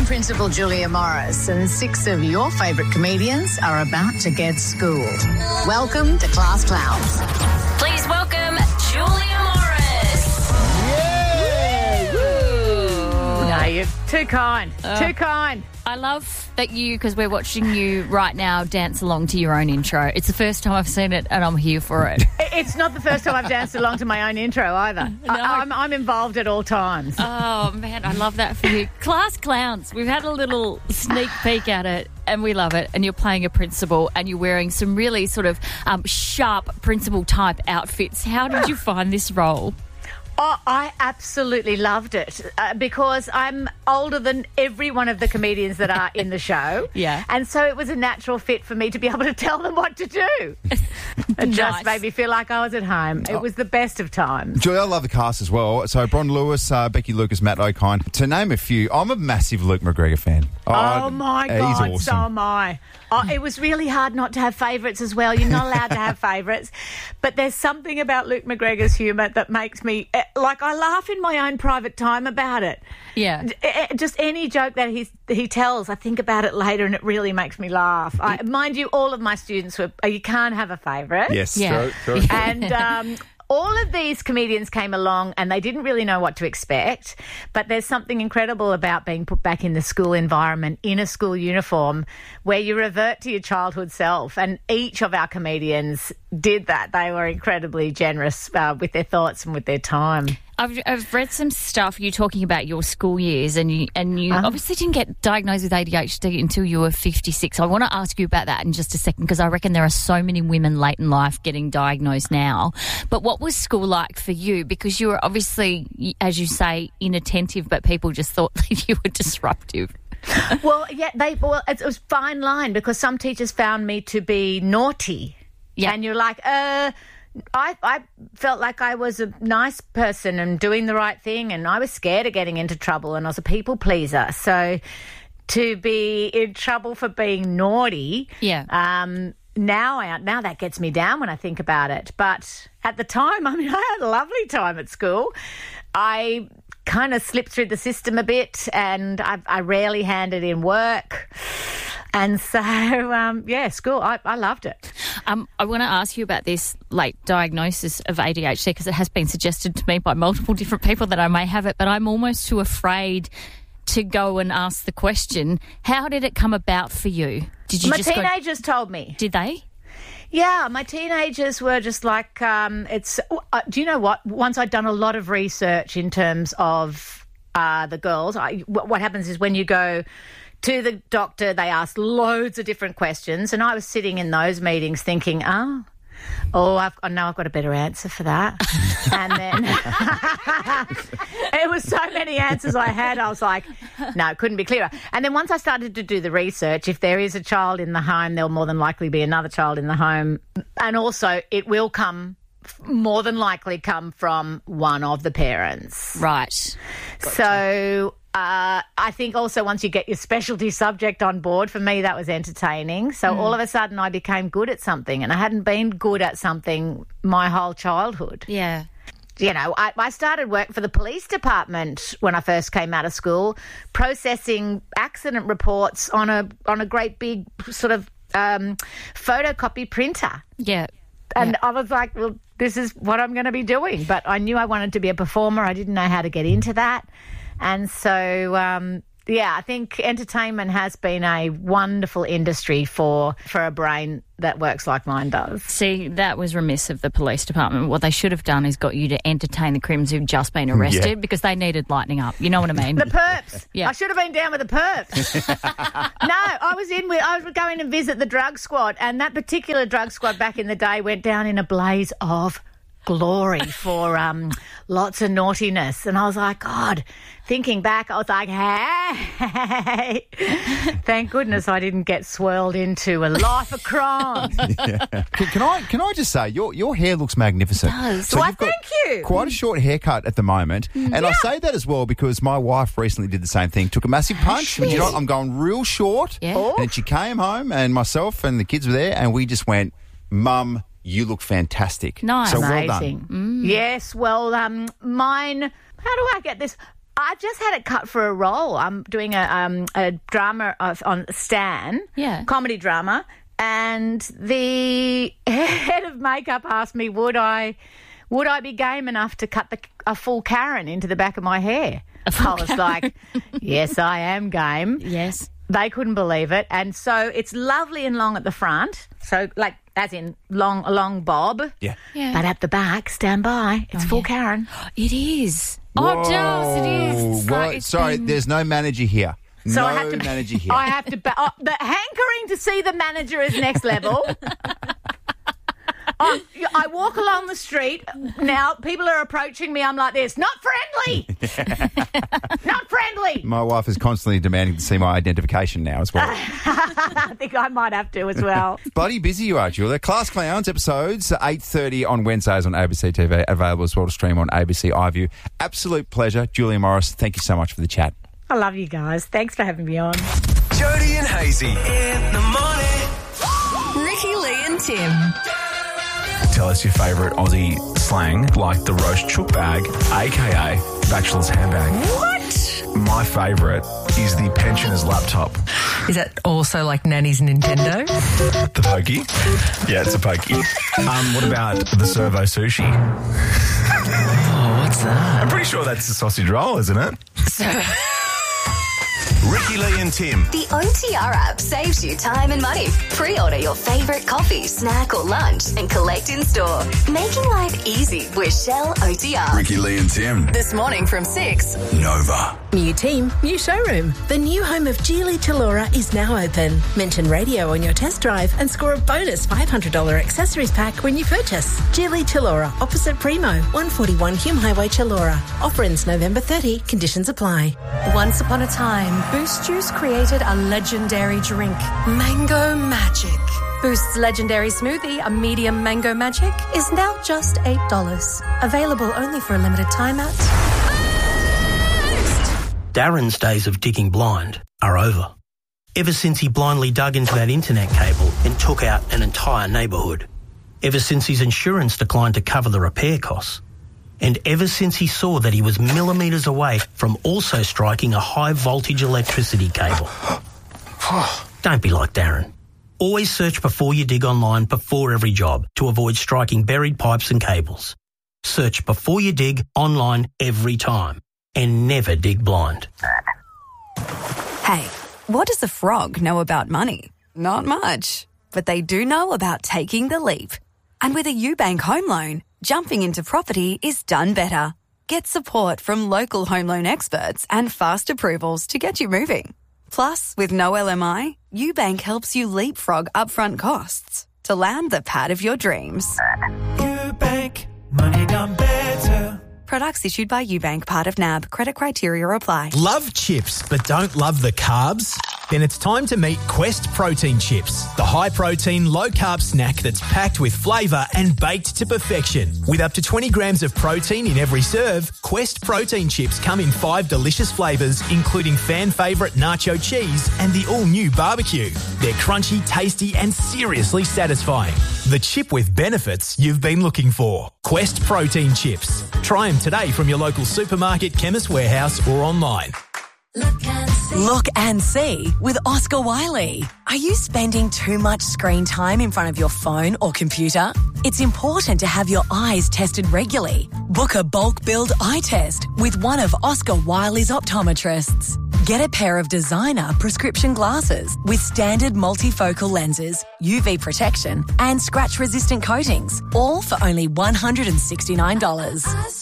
Principal Julia Morris, and 6 of your favourite comedians are about to get schooled. Welcome to Class Clowns. Please welcome Julia Morris. Yeah! Woo! No, you're too kind. Too kind. I love that because we're watching you right now dance along to your own intro. It's the first time I've seen it and I'm here for it. It's not the first time I've danced along to my own intro either. No. I'm involved at all times. Oh, man, I love that for you. Class Clowns. We've had a little sneak peek at it and we love it. And you're playing a principal and you're wearing some really sort of sharp principal-type outfits. How did you find this role? Oh, I absolutely loved it because I'm older than every one of the comedians that are in the show. Yeah. And so it was a natural fit for me to be able to tell them what to do. It just made me feel like I was at home. It was the best of times. Julia, I love the cast as well. So Bron Lewis, Becky Lucas, Matt O'Kine. To name a few, I'm a massive Luke McGregor fan. Oh my God, he's awesome. so am I. Oh, it was really hard not to have favourites as well. You're not allowed to have favourites. But there's something about Luke McGregor's humour that makes me, like, I laugh in my own private time about it. Yeah. Just any joke that he tells, I think about it later and it really makes me laugh. Mind you, all of my students you can't have a favourite. Yes, Yeah. true. And all of these comedians came along and they didn't really know what to expect, but there's something incredible about being put back in the school environment in a school uniform where you revert to your childhood self, and each of our comedians did that. They were incredibly generous with their thoughts and with their time. I've read some stuff you talking about your school years and you obviously didn't get diagnosed with ADHD until you were 56. I want to ask you about that in just a second because I reckon there are so many women late in life getting diagnosed now. But what was school like for you? Because you were obviously, as you say, inattentive, but people just thought that you were disruptive. Well, yeah, it was a fine line because some teachers found me to be naughty. Yeah. And you're like, I felt like I was a nice person and doing the right thing, and I was scared of getting into trouble, and I was a people pleaser. So to be in trouble for being naughty, now that gets me down when I think about it. But at the time, I mean, I had a lovely time at school. I kind of slipped through the system a bit, and I rarely handed in work. And so, school, I loved it. I want to ask you about this late diagnosis of ADHD because it has been suggested to me by multiple different people that I may have it, but I'm almost too afraid to go and ask the question. How did it come about for you? Did you My teenagers told me. Did they? Yeah, my teenagers were just like, do you know what? Once I'd done a lot of research in terms of the girls, what happens is when you go to the doctor, they ask loads of different questions, and I was sitting in those meetings thinking, I've got a better answer for that. And then it was so many answers I had, I was like, no, it couldn't be clearer. And then once I started to do the research, if there is a child in the home, there'll more than likely be another child in the home. And also it will more than likely come from one of the parents. Right. Gotcha. So I think also once you get your specialty subject on board, for me that was entertaining. So all of a sudden I became good at something, and I hadn't been good at something my whole childhood. Yeah. You know, I started work for the police department when I first came out of school, processing accident reports on a great big sort of photocopy printer. Yeah. And I was like, well, this is what I'm going to be doing. But I knew I wanted to be a performer. I didn't know how to get into that. And so, I think entertainment has been a wonderful industry for a brain that works like mine does. See, that was remiss of the police department. What they should have done is got you to entertain the crims who'd just been arrested because they needed lightening up. You know what I mean? The perps. Yeah. I should have been down with the perps. No, I was going to visit the drug squad, and that particular drug squad back in the day went down in a blaze of glory for lots of naughtiness. And I was like, God, thinking back, I was like, hey, thank goodness I didn't get swirled into a life of crime. Yeah. Can I just say, your hair looks magnificent. It does. So Why, you've got thank you. quite a short haircut at the moment. And I say that as well because my wife recently did the same thing, took a massive punch. You know, I'm going real short. Yeah. Oh. And she came home and myself and the kids were there and we just went, Mum, you look fantastic. Nice. So well Amazing. done. Yes, well, mine, how do I get this? I just had it cut for a role. I'm doing a drama on Stan, comedy drama, and the head of makeup asked me, would I be game enough to cut a full Karen into the back of my hair? I was like, yes, I am game. Yes. They couldn't believe it. And so it's lovely and long at the front. So, like, as in a long bob. Yeah. But at the back, stand by. It's full Karen. It is. Whoa. Oh, Giles, it is. What? Sorry, there's no manager here. So no I have to, manager here. I have to... the hankering to see the manager is next level. I walk along the street now. People are approaching me. I'm like this. Not friendly. Not friendly. My wife is constantly demanding to see my identification now as well. I think I might have to as well. Bloody busy you are, Julia. Class Clowns episodes 8:30 on Wednesdays on ABC TV. Available as well to stream on ABC iView. Absolute pleasure, Julia Morris. Thank you so much for the chat. I love you guys. Thanks for having me on. Jody and Hazy in the morning. Ricky, Lee and Tim. Tell us your favourite Aussie slang, like the roast chook bag, a.k.a. bachelor's handbag. What? My favourite is the pensioner's laptop. Is that also like Nanny's Nintendo? The pokey? Yeah, it's a pokey. What about the servo sushi? Oh, what's that? I'm pretty sure that's a sausage roll, isn't it? Ricky, Lee and Tim. The OTR app saves you time and money. Pre-order your favourite coffee, snack or lunch and collect in store. Making life easy with Shell OTR. Ricky, Lee and Tim. This morning from 6. Nova. New team, new showroom. The new home of Geely Tellura is now open. Mention radio on your test drive and score a bonus $500 accessories pack when you purchase. Geely Tellura, opposite Primo, 141 Hume Highway, Tellura. Offer ends November 30. Conditions apply. Once upon a time, Boost Juice created a legendary drink, Mango Magic. Boost's legendary smoothie, a medium Mango Magic, is now just $8. Available only for a limited time at Darren's days of digging blind are over. Ever since he blindly dug into that internet cable and took out an entire neighbourhood. Ever since his insurance declined to cover the repair costs. And ever since he saw that he was millimetres away from also striking a high-voltage electricity cable. Don't be like Darren. Always search before you dig online before every job to avoid striking buried pipes and cables. Search before you dig online every time. And never dig blind. Hey, what does a frog know about money? Not much. But they do know about taking the leap. And with a UBank home loan, jumping into property is done better. Get support from local home loan experts and fast approvals to get you moving. Plus, with no LMI, UBank helps you leapfrog upfront costs to land the pad of your dreams. UBank, money done better. Products issued by UBank, part of NAB. Credit criteria apply. Love chips but don't love the carbs? Then it's time to meet Quest Protein Chips, the high-protein, low-carb snack that's packed with flavour and baked to perfection. With up to 20 grams of protein in every serve, Quest Protein Chips come in 5 delicious flavours, including fan favourite nacho cheese and the all-new barbecue. They're crunchy, tasty and seriously satisfying. The chip with benefits you've been looking for. Quest Protein Chips. Try them today from your local supermarket, Chemist Warehouse or online. Look and see with Oscar Wiley. Are you spending too much screen time in front of your phone or computer? It's important to have your eyes tested regularly. Book a bulk billed eye test with one of Oscar Wiley's optometrists. Get a pair of designer prescription glasses with standard multifocal lenses, UV protection and scratch-resistant coatings, all for only $169.